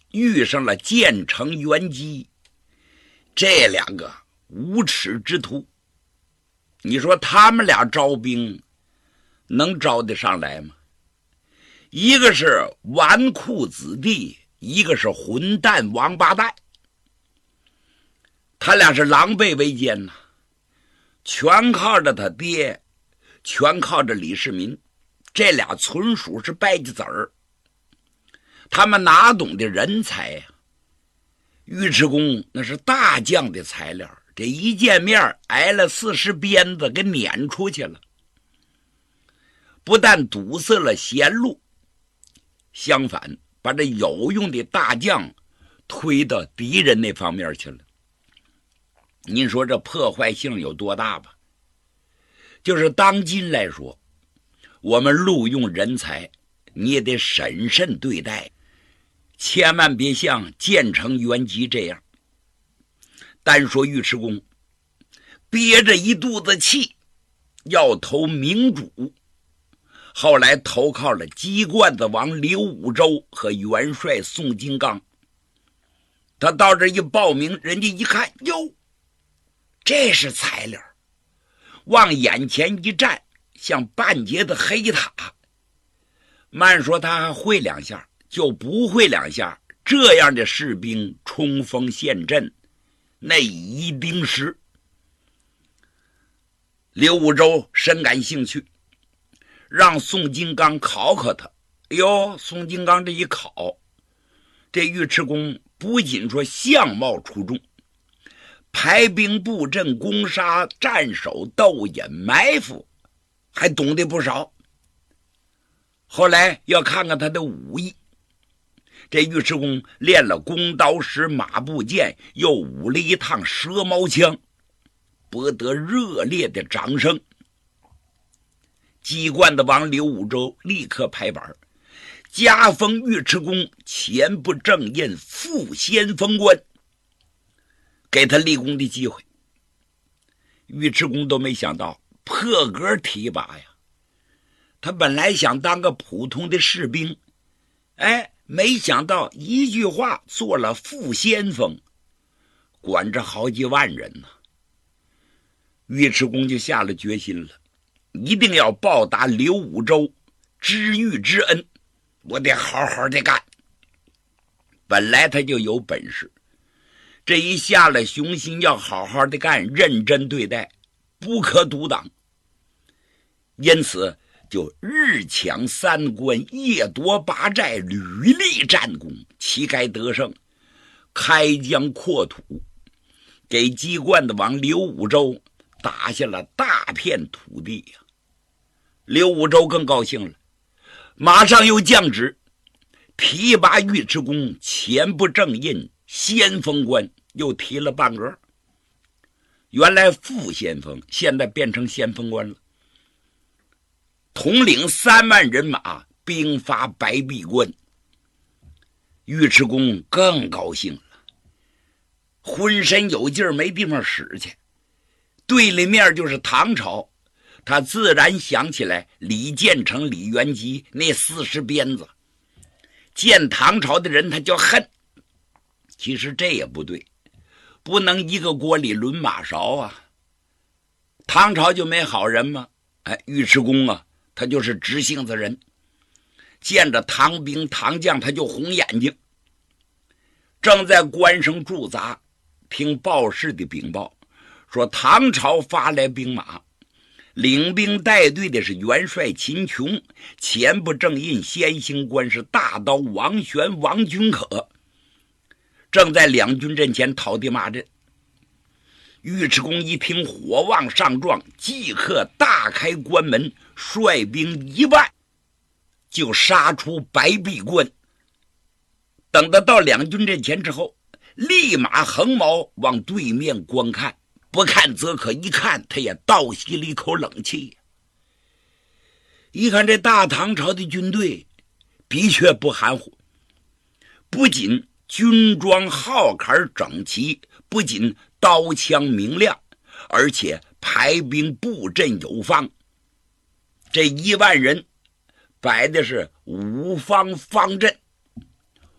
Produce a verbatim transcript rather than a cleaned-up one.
遇上了建成、元吉这两个无耻之徒。你说他们俩招兵能招得上来吗？一个是纨绔子弟，一个是混蛋王八蛋，他俩是狼狈为奸呐、啊，全靠着他爹，全靠着李世民，这俩纯属是败家子儿。他们哪懂得人才呀、啊？尉迟恭那是大将的材料，这一见面挨了四十鞭子给撵出去了，不但堵塞了贤路，相反把这有用的大将推到敌人那方面去了。您说这破坏性有多大吧？就是当今来说，我们录用人才你也得审慎对待，千万别像建成、元吉这样。单说尉迟恭憋着一肚子气要投明主，后来投靠了鸡冠子王刘武周和元帅宋金刚。他到这一报名，人家一看，哟，这是材料，往眼前一站，像半截的黑塔。慢说他还会两下，就不会两下，这样的士兵冲锋陷阵，那一定是。刘武周深感兴趣，让宋金刚考考他。哎呦，宋金刚这一考，这尉迟恭不仅说相貌出众，排兵布阵、攻杀、战守、斗隐、埋伏，还懂得不少。后来要看看他的武艺，这尉迟恭练了弓刀石、马步剑，又舞了一趟蛇矛枪，博得热烈的掌声。鸡冠子王刘武周立刻拍板，加封尉迟恭前部正印副先锋官，给他立功的机会。尉迟恭都没想到破格提拔呀，他本来想当个普通的士兵，哎，没想到一句话做了副先锋，管着好几万人呢。尉迟恭就下了决心了，一定要报答刘武周知遇之恩，我得好好的干。本来他就有本事，这一下了雄心，要好好的干，认真对待，不可独挡。因此就日抢三关，夜夺八寨，屡立战功，旗开得胜，开疆扩土，给鸡冠子王刘武周打下了大片土地呀、啊。刘武周更高兴了，马上又降旨提拔尉迟恭前部正印先锋官，又提了半格。原来副先锋，现在变成先锋官了。统领三万人马，兵发白壁关。尉迟恭更高兴了，浑身有劲儿，没地方使去。对立面就是唐朝，他自然想起来李建成、李元吉那四十鞭子，见唐朝的人他就恨。其实这也不对，不能一个锅里轮马勺啊。唐朝就没好人吗？哎，尉迟恭啊，他就是直性子人，见着唐兵唐将他就红眼睛。正在关上驻扎，听报事的禀报说唐朝发来兵马，领兵带队的是元帅秦琼，前部正印先行官是大刀王玄、王君可，正在两军阵前讨地骂阵。尉迟恭一听火旺上壮，即刻大开关门，率兵一万就杀出白壁关。等到到两军阵前之后，立马横矛往对面观看，不看则可，一看他也倒吸了一口冷气。一看这大唐朝的军队的确不含糊，不仅军装号坎整齐，不仅刀枪明亮，而且排兵布阵有方。这一万人摆的是五方方阵，